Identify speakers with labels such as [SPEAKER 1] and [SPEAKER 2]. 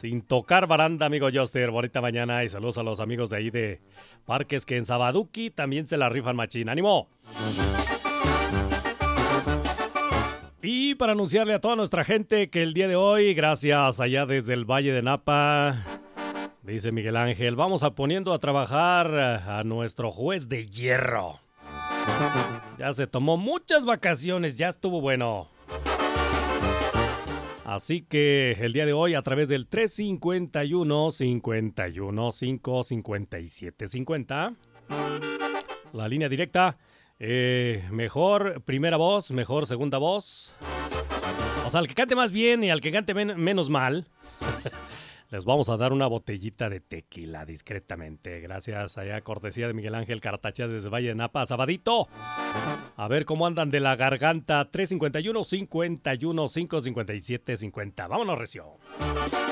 [SPEAKER 1] Sin tocar baranda, amigo Joster. Bonita mañana y saludos a los amigos de ahí de Parques que en Sabaduki también se la rifan machín. ¡Ánimo! Y para anunciarle a toda nuestra gente que el día de hoy, gracias allá desde el Valle de Napa, dice Miguel Ángel, vamos a poniendo a trabajar a nuestro juez de hierro. Ya se tomó muchas vacaciones, ya estuvo bueno. Así que el día de hoy a través del 351-51-557-50, la línea directa, mejor primera voz, mejor segunda voz, o sea, al que cante más bien y al que cante menos mal, les vamos a dar una botellita de tequila discretamente. Gracias, allá cortesía de Miguel Ángel Caratacha desde Valle de Napa. Sabadito, a ver cómo andan de la garganta. 351-51-557-50. Vámonos, recio.